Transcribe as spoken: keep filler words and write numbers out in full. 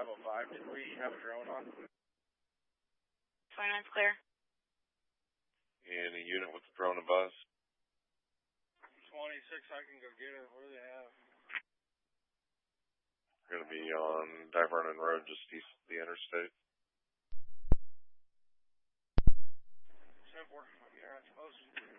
five oh five. Did we have a drone on? twenty-nine's clear. Any unit with the drone and buzz? twenty-six, I can go get it. What do they have? We're going to be on Divernon Road, just east of the interstate. ten four. Yeah, I suppose.